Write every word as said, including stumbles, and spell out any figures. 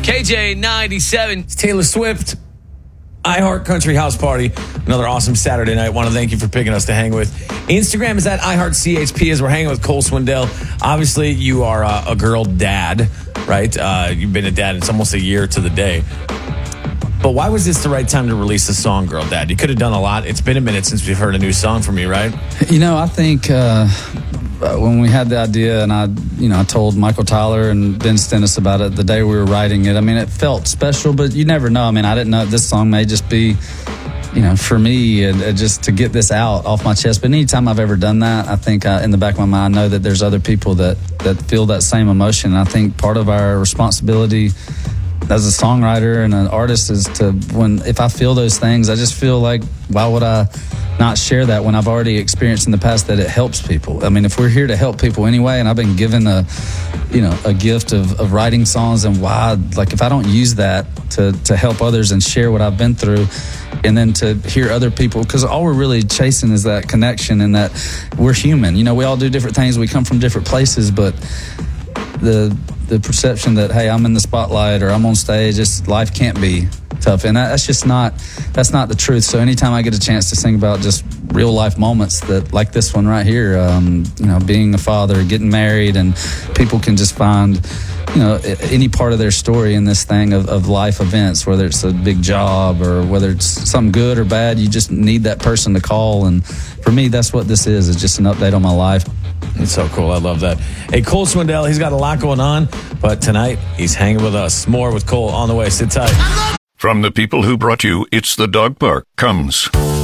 K J ninety-seven. It's Taylor Swift. iHeart Country House Party. Another awesome Saturday night. Want to thank you for picking us to hang with. Instagram is at iHeartCHP as we're hanging with Cole Swindell. Obviously, you are uh, a girl dad, right? Uh, you've been a dad. It's almost a year to the day. But why was this the right time to release the song, Girl Dad? You could have done a lot. It's been a minute since we've heard a new song from you, right? You know, I think uh, when we had the idea and I, you know, I told Michael Tyler and Ben Stennis about it the day we were writing it, I mean, it felt special, but you never know. I mean, I didn't know this song may just be, you know, for me and, and just to get this out off my chest. But anytime I've ever done that, I think I, in the back of my mind, I know that there's other people that, that feel that same emotion. And I think part of our responsibility as a songwriter and an artist is to, when if I feel those things, I just feel like, why would I not share that when I've already experienced in the past that it helps people? I mean, if we're here to help people anyway, and I've been given a, you know, a gift of, of writing songs, and why, like, if I don't use that to, to help others and share what I've been through, and then to hear other people, because all we're really chasing is that connection and that we're human. You know, we all do different things. We come from different places, but the the perception that, hey, I'm in the spotlight or I'm on stage, it's, life can't be tough. And that, that's just not, that's not the truth. So anytime I get a chance to sing about just real life moments that, like this one right here, um, you know, being a father, getting married, and people can just find, you know, any part of their story in this thing of, of life events, whether it's a big job or whether it's something good or bad, you just need that person to call. And for me, that's what this is. It's just an update on my life. It's so cool. I love that. Hey, Cole Swindell, he's got a lot going on, but tonight he's hanging with us. More with Cole on the way. Sit tight. From the people who brought you It's the Dog Park comes